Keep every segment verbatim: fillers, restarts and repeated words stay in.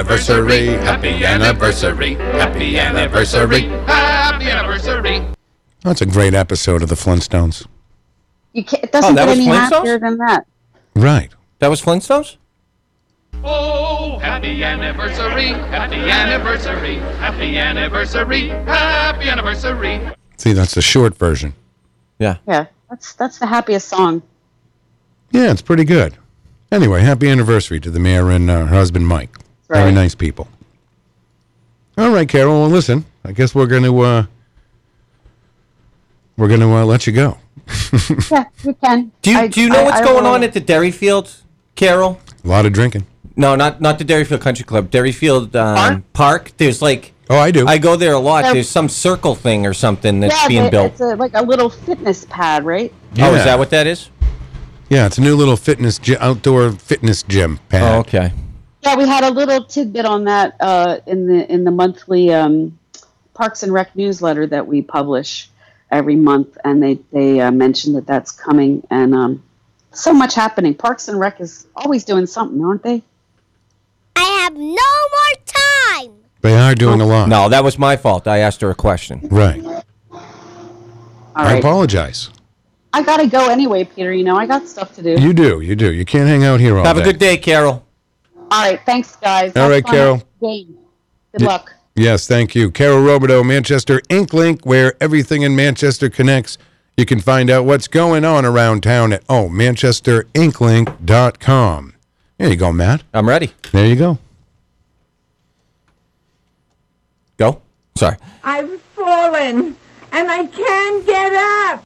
Anniversary, happy anniversary, happy anniversary, happy anniversary. That's a great episode of the Flintstones. You can't, it doesn't Oh, that get was any Flintstones? happier than that. Right. That was Flintstones? Oh, happy anniversary, happy anniversary, happy anniversary, happy anniversary. See, that's the short version. Yeah. Yeah, that's that's the happiest song. Yeah, it's pretty good. Anyway, happy anniversary to the mayor and uh, her husband, Mike. Right. Very nice people. All right, Carol. Well, listen, I guess we're going to uh, we're going to uh, let you go. Yeah, you can. Do you I- do you know I- what's I going will- on at the Dairyfield, Carol? A lot of drinking. No, not not the Dairyfield Country Club. Dairyfield um, Park. There's like Oh, I do. I go there a lot. Yeah. There's some circle thing or something that's Yeah, being the- built. it's a, like a little fitness pad, right? Oh, is Yeah. that what that is? Yeah, it's a new little fitness, gy- outdoor fitness gym pad. Oh, okay. Yeah, we had a little tidbit on that uh, in the in the monthly um, Parks and Rec newsletter that we publish every month, and they they uh, mentioned that that's coming, and um, so much happening. Parks and Rec is always doing something, aren't they? I have no more time. They are doing a lot. No, that was my fault. I asked her a question. Right. All I right, apologize. I gotta go anyway, Peter. You know, I got stuff to do. You do. You do. You can't hang out here all Have day. a good day, Carol. All right, thanks, guys. All Have right, fun Carol. at the game. Good luck. Yes, thank you. Carol Robideau, Manchester Ink Link, where everything in Manchester connects. You can find out what's going on around town at, oh, manchester ink link dot com. There you go, Matt. I'm ready. There you go. Go. Sorry. I've fallen and I can't get up.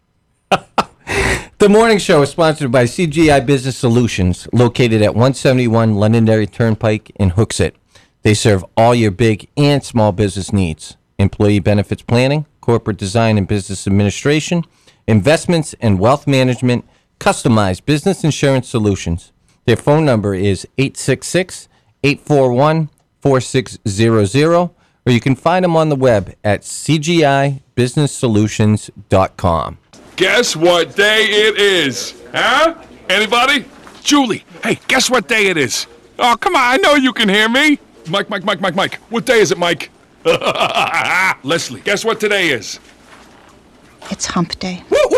The morning show is sponsored by C G I Business Solutions, located at one seventy-one Londonderry Turnpike in Hooksett. They serve all your big and small business needs: employee benefits planning, corporate design and business administration, investments and wealth management, customized business insurance solutions. Their phone number is eight six six, eight four one, four six zero zero, or you can find them on the web at c g i business solutions dot com. Guess what day it is? Huh? Anybody? Julie, hey, guess what day it is? Oh, come on, I know you can hear me. Mike, Mike, Mike, Mike, Mike. What day is it, Mike? Leslie, guess what today is? It's hump day. Woo,